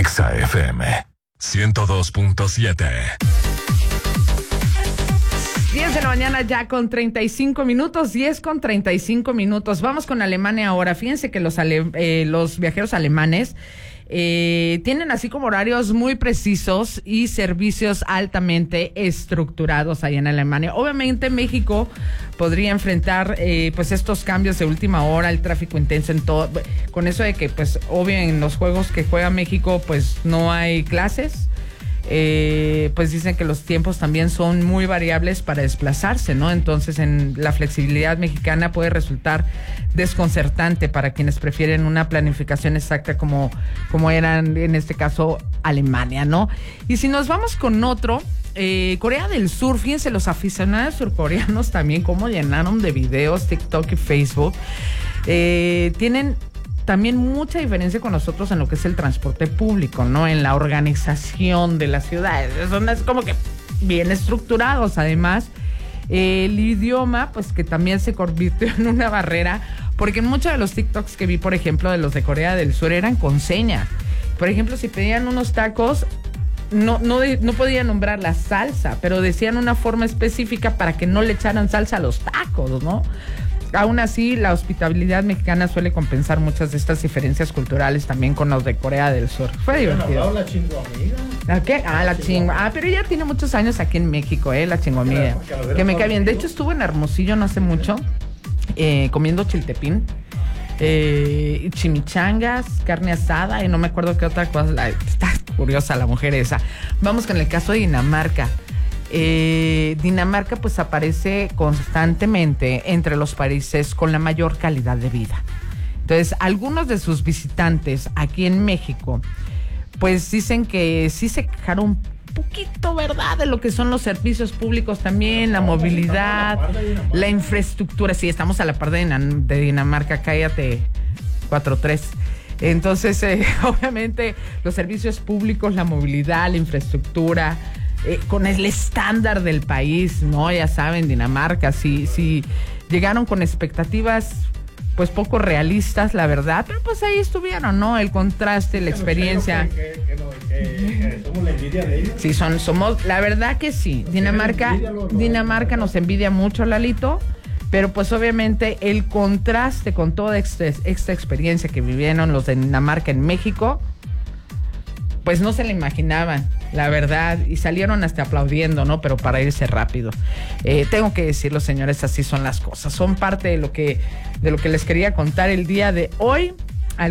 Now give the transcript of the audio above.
Exa FM 102.7. 10 de la mañana ya con 35 minutos, 10 con 35 minutos. Vamos con Alemania ahora. Fíjense que los viajeros alemanes tienen así como horarios muy precisos y servicios altamente estructurados ahí en Alemania. Obviamente México podría enfrentar pues estos cambios de última hora, el tráfico intenso en todo, con eso de que pues obvio en los juegos que juega México pues no hay clases. Pues dicen que los tiempos también son muy variables para desplazarse, ¿no? Entonces, en la flexibilidad mexicana puede resultar desconcertante para quienes prefieren una planificación exacta como eran en este caso Alemania, ¿no? Y si nos vamos con otro, Corea del Sur, fíjense, los aficionados surcoreanos también cómo llenaron de videos TikTok y Facebook. Tienen también mucha diferencia con nosotros en lo que es el transporte público, ¿no? En la organización de las ciudades. Son como que bien estructurados. Además, el idioma, pues que también se convirtió en una barrera, porque en muchos de los TikToks que vi, por ejemplo, de los de Corea del Sur, eran con señas. Por ejemplo, si pedían unos tacos, no podían nombrar la salsa, pero decían una forma específica para que no le echaran salsa a los tacos, ¿no? Aún así, la hospitalidad mexicana suele compensar muchas de estas diferencias culturales también con los de Corea del Sur. Fue divertido. ¿La chingoamiga? ¿La qué? La chingoamiga. Pero ella tiene muchos años aquí en México, la chingoamiga. Que me cae bien. De hecho, estuve en Hermosillo no hace mucho, comiendo chiltepín, chimichangas, carne asada y no me acuerdo qué otra cosa. Está curiosa la mujer esa. Vamos con el caso de Dinamarca. Dinamarca pues aparece constantemente entre los países con la mayor calidad de vida. Entonces, algunos de sus visitantes aquí en México pues dicen que sí se quejaron un poquito, ¿verdad?, de lo que son los servicios públicos también, la movilidad, la infraestructura. Sí, estamos a la par de Dinamarca, cállate 4-3. Entonces, obviamente los servicios públicos, la movilidad, la infraestructura, con el estándar del país, ¿no? Ya saben, Dinamarca, sí llegaron con expectativas pues poco realistas, la verdad, pero pues ahí estuvieron, ¿no? El contraste, la experiencia. ¿Somos la envidia de ellos? Sí, somos, la verdad que sí. Dinamarca nos envidia mucho, Lalito, pero pues obviamente el contraste con toda esta experiencia que vivieron los de Dinamarca en México, pues no se la imaginaban, la verdad, y salieron hasta aplaudiendo, ¿no? Pero para irse rápido. Tengo que decirlo, señores, así son las cosas. Son parte de lo que les quería contar el día de hoy.